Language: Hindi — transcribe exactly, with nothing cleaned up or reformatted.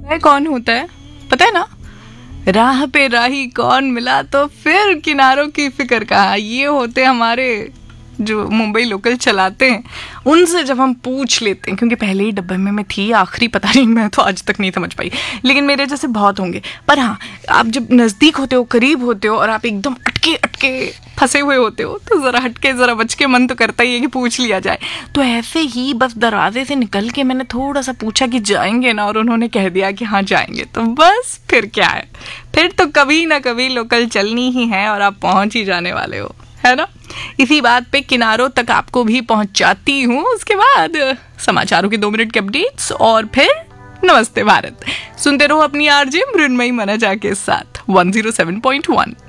वह कौन होता है पता है ना? राह पे राही कौन मिला तो फिर किनारों की फिक्र कहाँ। ये होते हमारे जो मुंबई लोकल चलाते हैं, उनसे जब हम पूछ लेते हैं, क्योंकि पहले ही डब्बे में मैं थी, आखिरी पता नहीं, मैं तो आज तक नहीं समझ पाई, लेकिन मेरे जैसे बहुत होंगे। पर हाँ, आप जब नज़दीक होते हो, करीब होते हो और आप एकदम अटके अटके फंसे हुए होते हो, तो ज़रा हटके ज़रा बच के मन तो करता ही है कि पूछ लिया जाए। तो ऐसे ही बस दरवाजे से निकल के मैंने थोड़ा सा पूछा कि जाएंगे ना, और उन्होंने कह दिया कि हाँ जाएंगे। तो बस फिर क्या है, फिर तो कभी ना कभी लोकल चलनी ही है और आप पहुँच ही जाने वाले हो, है ना? इसी बात पे किनारों तक आपको भी पहुंचाती हूँ। उसके बाद समाचारों के दो मिनट के अपडेट्स और फिर नमस्ते भारत। सुनते रहो अपनी आरजे मृण्मयी मनजा के साथ one zero seven point one.